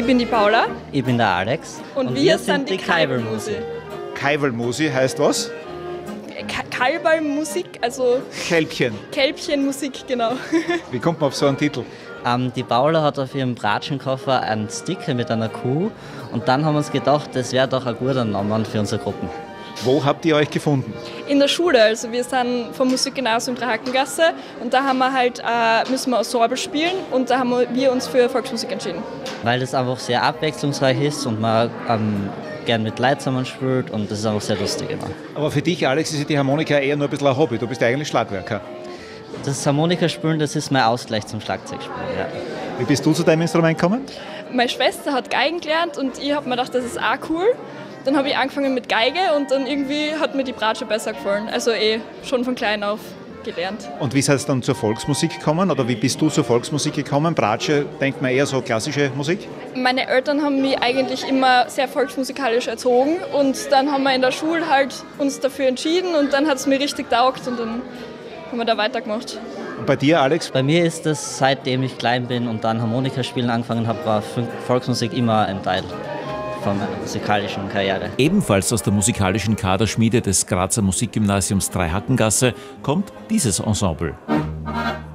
Ich bin die Paula. Ich bin der Alex. Und wir sind die Kaiwelmusi. Kaiwelmusi heißt was? Kalbalmusik, also Kälbchen. Kälbchenmusik, genau. Wie kommt man auf so einen Titel? Die Paula hat auf ihrem Bratschenkoffer einen Sticker mit einer Kuh und dann haben wir uns gedacht, das wäre doch ein guter Name für unsere Gruppen. Wo habt ihr euch gefunden? In der Schule, also wir sind vom Musikgymnasium Dreihakengasse und da haben wir halt, müssen wir Ensemble spielen und da haben wir uns für Volksmusik entschieden. Weil das einfach sehr abwechslungsreich ist und man gern mit Leuten zusammen spielt und das ist einfach sehr lustig immer. Aber für dich, Alex, ist ja die Harmonika eher nur ein bisschen ein Hobby. Du bist ja eigentlich Schlagwerker. Das Harmonikaspielen, das ist mein Ausgleich zum Schlagzeugspielen. Ja. Wie bist du zu deinem Instrument gekommen? Meine Schwester hat Geigen gelernt und ich habe mir gedacht, das ist auch cool. Dann habe ich angefangen mit Geige und dann irgendwie hat mir die Bratsche besser gefallen. Also schon von klein auf gelernt. Und wie seid ihr dann zur Volksmusik gekommen oder wie bist du zur Volksmusik gekommen? Bratsche, denkt man eher so klassische Musik? Meine Eltern haben mich eigentlich immer sehr volksmusikalisch erzogen und dann haben wir in der Schule halt uns dafür entschieden und dann hat es mir richtig taugt und dann haben wir da weitergemacht. Und bei dir, Alex? Bei mir ist es, seitdem ich klein bin und dann Harmonikaspielen angefangen habe, war Volksmusik immer ein Teil von meiner musikalischen Karriere. Ebenfalls aus der musikalischen Kaderschmiede des Grazer Musikgymnasiums Dreihakengasse kommt dieses Ensemble.